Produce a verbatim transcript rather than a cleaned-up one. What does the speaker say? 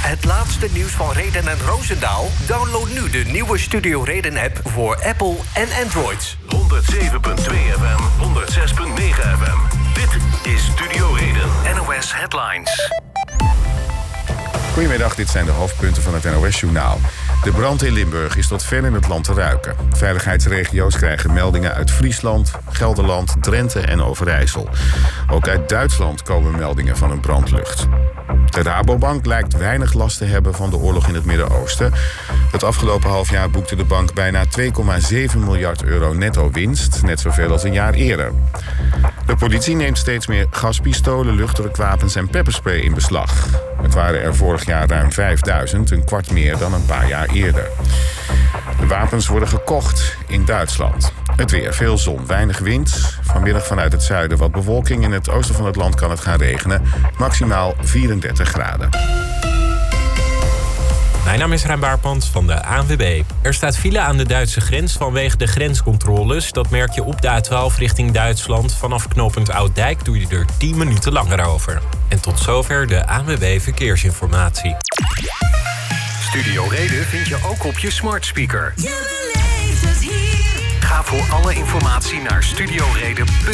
Het laatste nieuws van Reden en Roosendaal? Download nu de nieuwe Studio Reden-app voor Apple en Android. honderdzeven komma twee F M, honderdzes komma negen F M. Dit is Studio Reden. N O S Headlines. Goedemiddag, dit zijn de hoofdpunten van het N O S-journaal. De brand in Limburg is tot ver in het land te ruiken. Veiligheidsregio's krijgen meldingen uit Friesland, Gelderland, Drenthe en Overijssel. Ook uit Duitsland komen meldingen van een brandlucht. De Rabobank lijkt weinig last te hebben van de oorlog in het Midden-Oosten. Het afgelopen half jaar boekte de bank bijna twee komma zeven miljard euro netto winst, net zoveel als een jaar eerder. De politie neemt steeds meer gaspistolen, luchtdrukwapens en pepperspray in beslag. Het waren er vorig jaar ruim vijfduizend, een kwart meer dan een paar jaar eerder. De wapens worden gekocht in Duitsland. Het weer, veel zon, weinig wind. Vanmiddag vanuit het zuiden wat bewolking. In het oosten van het land kan het gaan regenen. Maximaal vierendertig graden. Mijn naam is Rijn Baarpand van de A N W B. Er staat file aan de Duitse grens vanwege de grenscontroles. Dat merk je op de A twaalf richting Duitsland. Vanaf knooppunt Ouddijk doe je er tien minuten langer over. En tot zover de A N W B Verkeersinformatie. Studio Reden vind je ook op je smart speaker. Je beleeft het hier. Ga voor alle informatie naar studio reden punt n l.